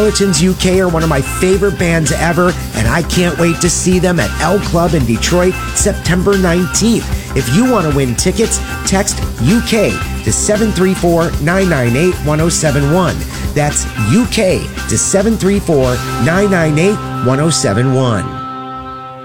Skeletons UK are one of my favorite bands ever, and I can't wait to see them at L Club in Detroit September 19th. If you want to win tickets, text UK to 734-998-1071. That's UK to 734-998-1071.